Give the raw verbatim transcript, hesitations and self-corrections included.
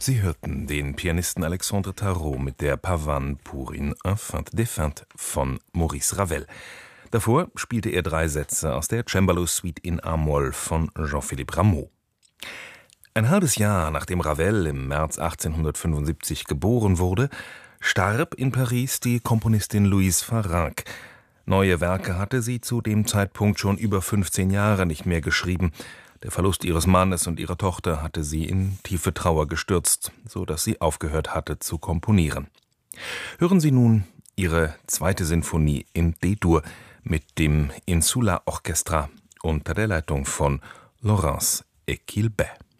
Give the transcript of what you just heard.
Sie hörten den Pianisten Alexandre Tarot mit der Pavane pour une infante défunte von Maurice Ravel. Davor spielte er drei Sätze aus der Cembalo-Suite in A-Moll von Jean-Philippe Rameau. Ein halbes Jahr nachdem Ravel im März achtzehnhundertfünfundsiebzig geboren wurde, starb in Paris die Komponistin Louise Farrenc. Neue Werke hatte sie zu dem Zeitpunkt schon über fünfzehn Jahre nicht mehr geschrieben. Der Verlust ihres Mannes und ihrer Tochter hatte sie in tiefe Trauer gestürzt, so dass sie aufgehört hatte zu komponieren. Hören Sie nun ihre zweite Sinfonie in D-Dur mit dem Insula Orchestra unter der Leitung von Laurence Equilbet.